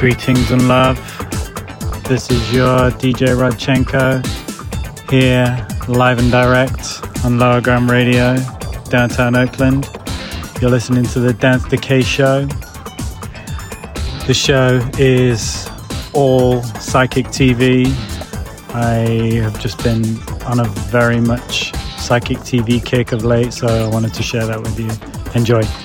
Greetings and love. This is your DJ Rodchenko here, live and direct on Lower Gram Radio, downtown Oakland. You're listening to the Dance Decay Show. The show is all psychic TV. I have just been on a very much psychic TV kick of late, so I wanted to share that with you. Enjoy.